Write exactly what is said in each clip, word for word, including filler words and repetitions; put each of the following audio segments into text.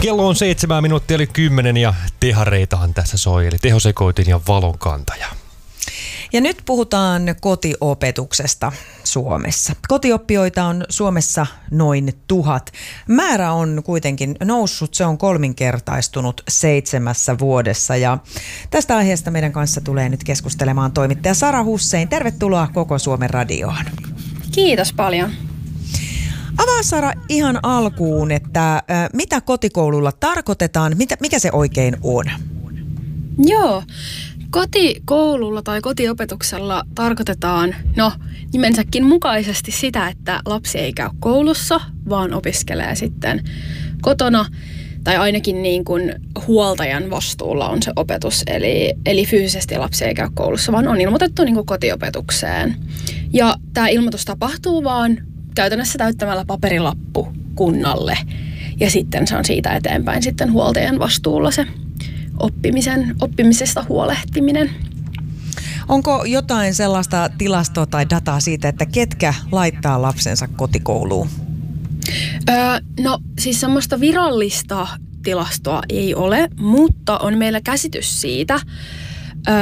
Kello on seitsemän minuuttia eli kymmenen ja tehareitahan tässä soi, eli tehosekoitin ja valonkantaja. Ja nyt puhutaan kotiopetuksesta Suomessa. Kotioppijoita on Suomessa noin tuhat. Määrä on kuitenkin noussut, se on kolminkertaistunut seitsemässä vuodessa. Ja tästä aiheesta meidän kanssa tulee nyt keskustelemaan toimittaja Sara Hussein. Tervetuloa Koko Suomen radioon. Kiitos paljon. Avaa Sara ihan alkuun, että äh, mitä kotikoululla tarkoitetaan, mitä, mikä se oikein on? Joo, kotikoululla tai kotiopetuksella tarkoitetaan, no nimensäkin mukaisesti sitä, että lapsi ei käy koulussa, vaan opiskelee sitten kotona. Tai ainakin niin kuin huoltajan vastuulla on se opetus, eli, eli fyysisesti lapsi ei käy koulussa, vaan on ilmoitettu niin kuin kotiopetukseen. Ja tämä ilmoitus tapahtuu vaan käytännössä täyttämällä paperilappu kunnalle, ja sitten se on siitä eteenpäin sitten huoltajan vastuulla se oppimisen, oppimisesta huolehtiminen. Onko jotain sellaista tilastoa tai dataa siitä, että ketkä laittaa lapsensa kotikouluun? Öö, no siis semmoista virallista tilastoa ei ole, mutta on meillä käsitys siitä. Öö,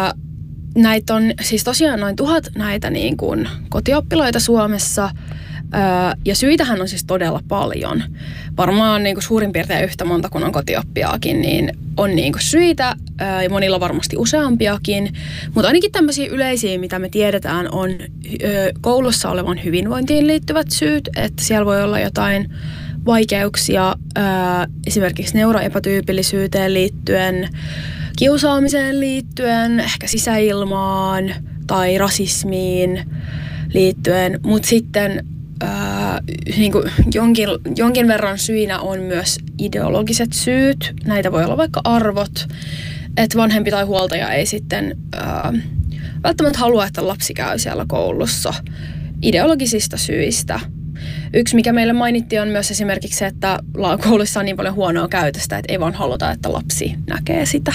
näitä on siis tosiaan noin tuhat näitä niin kuin kotioppilaita Suomessa. Öö, ja syitähän on siis todella paljon. Varmaan niin kuin suurin piirtein yhtä monta kuin on kotioppijaakin, niin on niin kuin syitä öö, ja monilla varmasti useampiakin. Mutta ainakin tämmöisiä yleisiä, mitä me tiedetään, on öö, koulussa olevan hyvinvointiin liittyvät syyt. Että siellä voi olla jotain vaikeuksia öö, esimerkiksi neuroepätyypillisyyteen liittyen, kiusaamiseen liittyen, ehkä sisäilmaan tai rasismiin liittyen, mutta sitten ää, niin kuin jonkin, jonkin verran syinä on myös ideologiset syyt. Näitä voi olla vaikka arvot, että vanhempi tai huoltaja ei sitten ää, välttämättä halua, että lapsi käy siellä koulussa ideologisista syistä. Yksi, mikä meille mainittiin, on myös esimerkiksi se, että koulussa on niin paljon huonoa käytöstä, että ei vaan haluta, että lapsi näkee sitä.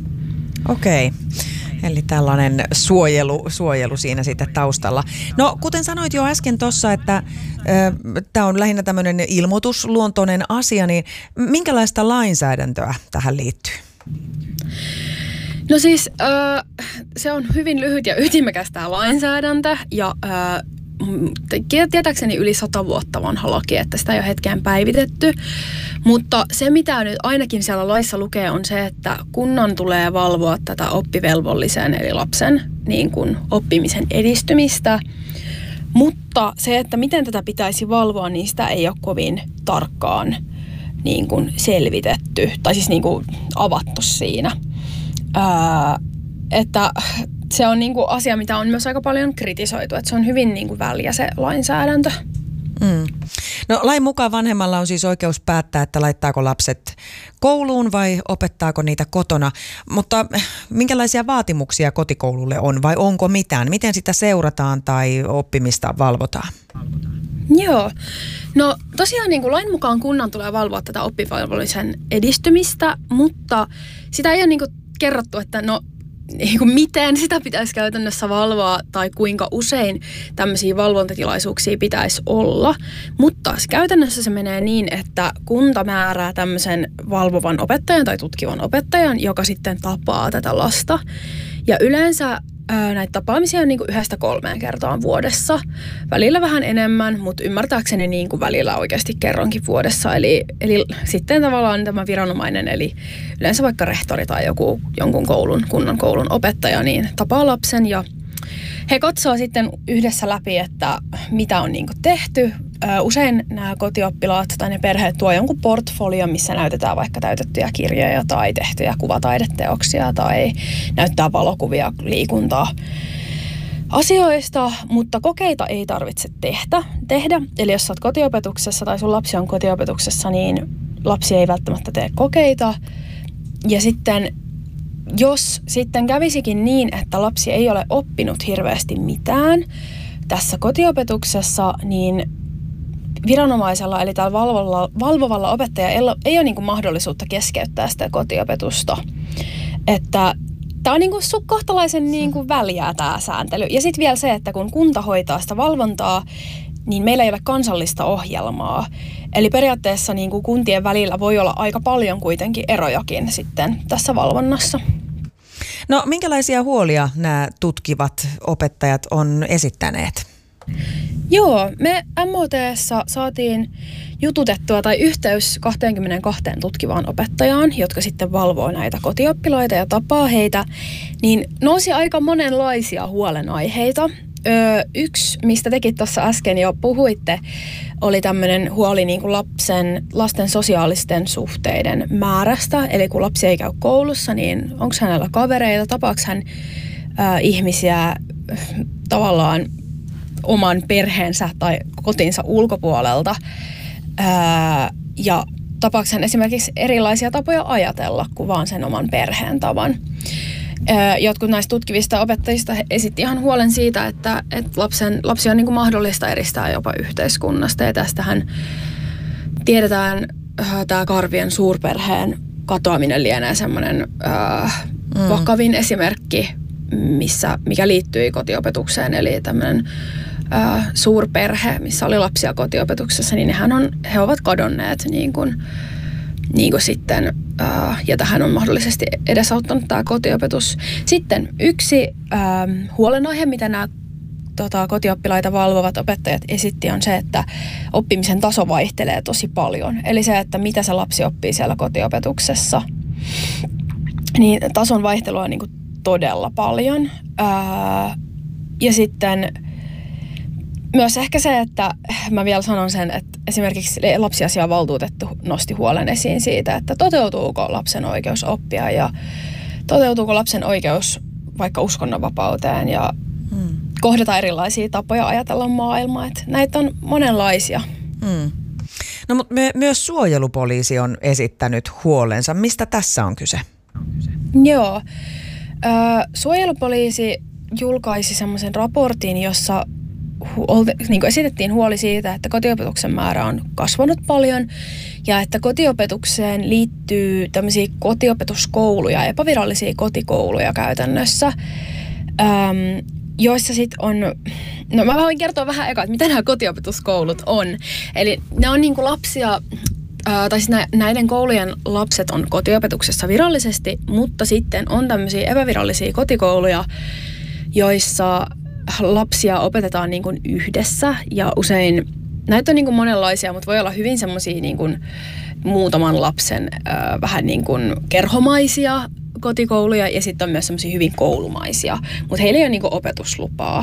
Okei. Eli tällainen suojelu, suojelu siinä sitten taustalla. No kuten sanoit jo äsken tuossa, että tämä on lähinnä tämmöinen ilmoitusluontoinen asia, niin minkälaista lainsäädäntöä tähän liittyy? No siis äh, se on hyvin lyhyt ja ytimekäs tämä lainsäädäntö ja äh, tietääkseni yli sata vuotta vanha laki, että sitä ei ole hetkeen päivitetty. Mutta se, mitä nyt ainakin siellä laissa lukee, on se, että kunnan tulee valvoa tätä oppivelvollisen eli lapsen niin kuin oppimisen edistymistä. Mutta se, että miten tätä pitäisi valvoa, niin sitä ei ole kovin tarkkaan niin kuin selvitetty tai siis niin kuin avattu siinä. Ää, että se on niinku asia, mitä on myös aika paljon kritisoitu, että se on hyvin niinku väljä se lainsäädäntö. Mm. No lain mukaan vanhemmalla on siis oikeus päättää, että laittaako lapset kouluun vai opettaako niitä kotona. Mutta minkälaisia vaatimuksia kotikoululle on vai onko mitään? Miten sitä seurataan tai oppimista valvotaan? Joo. No tosiaan niin kuin lain mukaan kunnan tulee valvoa tätä oppivelvollisen edistymistä, mutta sitä ei ole niin kuin kerrottu, että no niin kuin miten sitä pitäisi käytännössä valvoa tai kuinka usein tämmöisiä valvontatilaisuuksia pitäisi olla. Mutta käytännössä se menee niin, että kunta määrää tämmöisen valvovan opettajan tai tutkivan opettajan, joka sitten tapaa tätä lasta. Ja yleensä ää, näitä tapaamisia on niin kuin yhdestä kolmeen kertaan vuodessa. Välillä vähän enemmän, mutta ymmärtääkseni niin kuin välillä oikeasti kerronkin vuodessa. Eli, eli sitten tavallaan tämä viranomainen, eli yleensä vaikka rehtori tai joku jonkun koulun, kunnan koulun opettaja, niin tapaa lapsen ja he katsoo sitten yhdessä läpi, että mitä on niin kuin tehty. Usein nämä kotioppilaat tai ne perheet tuo jonkun portfolio, missä näytetään vaikka täytettyjä kirjoja tai tehtyjä kuvataideteoksia tai näyttää valokuvia, liikuntaa asioista, mutta kokeita ei tarvitse tehdä. tehdä. Eli jos olet kotiopetuksessa tai sun lapsi on kotiopetuksessa, niin lapsi ei välttämättä tee kokeita. Ja sitten jos sitten kävisikin niin, että lapsi ei ole oppinut hirveästi mitään tässä kotiopetuksessa, niin viranomaisella eli tällä valvovalla, valvovalla opettajalla ei ole niin kuin mahdollisuutta keskeyttää sitä kotiopetusta. Että tämä on niin kuin kohtalaisen niin kuin väljää tämä sääntely. Ja sitten vielä se, että kun kunta hoitaa sitä valvontaa, niin meillä ei ole kansallista ohjelmaa. Eli periaatteessa niin kuin kuntien välillä voi olla aika paljon kuitenkin erojakin sitten tässä valvonnassa. No minkälaisia huolia nämä tutkivat opettajat on esittäneet? Joo, me M O T:ssä saatiin jututettua tai yhteys kaksikymmentäkaksi tutkivaan opettajaan, jotka sitten valvoo näitä kotioppilaita ja tapaa heitä, niin nousi aika monenlaisia huolenaiheita. Öö, yksi, mistä tekin tuossa äsken jo puhuitte, oli tämmöinen huoli niin kuin lapsen, lasten sosiaalisten suhteiden määrästä. Eli kun lapsi ei käy koulussa, niin onko hänellä kavereita, tapaako hän ää, ihmisiä tavallaan oman perheensä tai kotinsa ulkopuolelta. Ää, ja tapaako hän esimerkiksi erilaisia tapoja ajatella kuin vaan sen oman perheen tavan. Jotkut näistä tutkivista opettajista esitti ihan huolen siitä, että, että lapsen, lapsi on niin kuin mahdollista eristää jopa yhteiskunnasta. Ja tästähän tiedetään, tämä Karvien suurperheen katoaminen lienee semmoinen äh, mm. vakavin esimerkki, missä, mikä liittyi kotiopetukseen. Eli tämmöinen äh, suurperhe, missä oli lapsia kotiopetuksessa, niin hän on, he ovat kadonneet niin kuin Niin kuin sitten, äh, ja tähän on mahdollisesti edesauttanut tämä kotiopetus. Sitten yksi äh, huolenaihe, mitä nämä tota, kotioppilaita valvovat opettajat esitti, on se, että oppimisen taso vaihtelee tosi paljon. Eli se, että mitä se lapsi oppii siellä kotiopetuksessa. Niin tason vaihtelua on niin kuin todella paljon. Äh, ja sitten myös ehkä se, että mä vielä sanon sen, että esimerkiksi lapsiasiavaltuutettu nosti huolen esiin siitä, että toteutuuko lapsen oikeus oppia ja toteutuuko lapsen oikeus vaikka uskonnonvapauteen ja hmm. kohdata erilaisia tapoja ajatella maailmaa. Että näitä on monenlaisia. Hmm. No mutta my- myös suojelupoliisi on esittänyt huolensa. Mistä tässä on kyse? Joo. Ö, suojelupoliisi julkaisi semmoisen raportin, jossa niin kuin esitettiin huoli siitä, että kotiopetuksen määrä on kasvanut paljon ja että kotiopetukseen liittyy tämmöisiä kotiopetuskouluja, epävirallisia kotikouluja käytännössä, äm, joissa sitten on, no mä voin kertoa vähän eka, että mitä nämä kotiopetuskoulut on. Eli ne on niin kuin lapsia, ää, tai siis näiden koulujen lapset on kotiopetuksessa virallisesti, mutta sitten on tämmöisiä epävirallisia kotikouluja, joissa lapsia opetetaan niin kuin yhdessä ja usein näitä on niin kuin monenlaisia, mutta voi olla hyvin semmoisia niin kuin muutaman lapsen äh, vähän niin kuin kerhomaisia kotikouluja ja sitten on myös semmoisia hyvin koulumaisia, mutta heillä ei ole niin kuin opetuslupaa.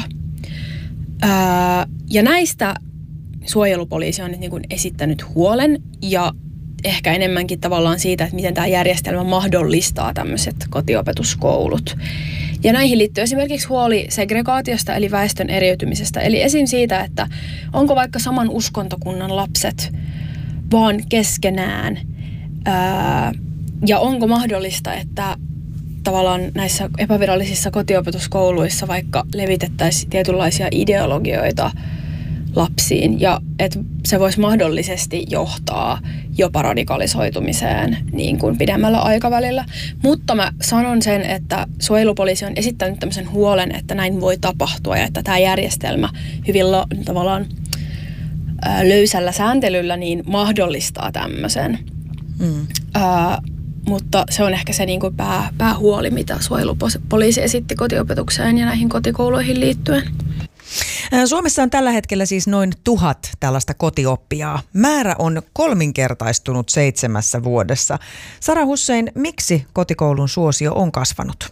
Äh, ja näistä suojelupoliisi on nyt niin kuin esittänyt huolen ja ehkä enemmänkin tavallaan siitä, että miten tämä järjestelmä mahdollistaa tämmöiset kotiopetuskoulut. Ja näihin liittyy esimerkiksi huoli segregaatiosta eli väestön eriytymisestä. Eli esim. Siitä, että onko vaikka saman uskontokunnan lapset vaan keskenään ää, ja onko mahdollista, että tavallaan näissä epävirallisissa kotiopetuskouluissa vaikka levitettäisiin tietynlaisia ideologioita lapsiin ja että se voisi mahdollisesti johtaa jopa radikalisoitumiseen niin kuin pidemmällä aikavälillä. Mutta mä sanon sen, että suojelupoliisi on esittänyt tämmöisen huolen, että näin voi tapahtua ja että tämä järjestelmä hyvin la- tavallaan ää, löysällä sääntelyllä niin mahdollistaa tämmöisen. Mm. Ää, mutta se on ehkä se niin kuin pää, päähuoli, mitä suojelupoliisi esitti kotiopetukseen ja näihin kotikouluihin liittyen. Suomessa on tällä hetkellä siis noin tuhat tällaista kotioppijaa. Määrä on kolminkertaistunut seitsemässä vuodessa. Sara Hussein, miksi kotikoulun suosio on kasvanut?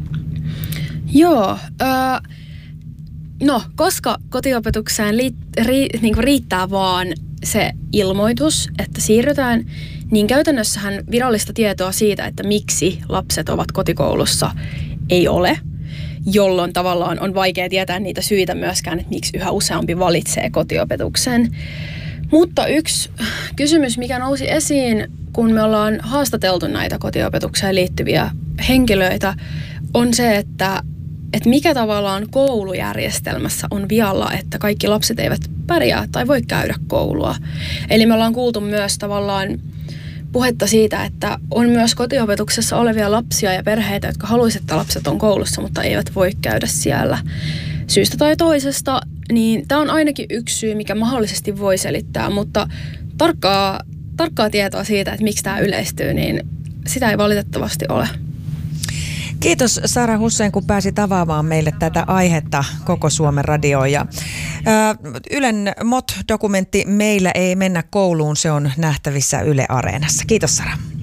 Joo, äh, no koska kotiopetukseen li, ri, niin kuin riittää vaan se ilmoitus, että siirrytään, niin käytännössähän virallista tietoa siitä, että miksi lapset ovat kotikoulussa, ei ole. Jolloin tavallaan on vaikea tietää niitä syitä myöskään, että miksi yhä useampi valitsee kotiopetuksen. Mutta yksi kysymys, mikä nousi esiin, kun me ollaan haastateltu näitä kotiopetukseen liittyviä henkilöitä, on se, että, että mikä tavallaan koulujärjestelmässä on vialla, että kaikki lapset eivät pärjää tai voi käydä koulua. Eli me ollaan kuultu myös tavallaan puhetta siitä, että on myös kotiopetuksessa olevia lapsia ja perheitä, jotka haluaisivat, että lapset on koulussa, mutta eivät voi käydä siellä syystä tai toisesta. Niin tämä on ainakin yksi syy, mikä mahdollisesti voi selittää, mutta tarkkaa, tarkkaa tietoa siitä, että miksi tämä yleistyy, niin sitä ei valitettavasti ole. Kiitos Sara Hussein, kun pääsit avaamaan meille tätä aihetta koko Suomen radioon. Ja, ää, Ylen M O T-dokumentti Meillä ei mennä kouluun, se on nähtävissä Yle Areenassa. Kiitos Sara.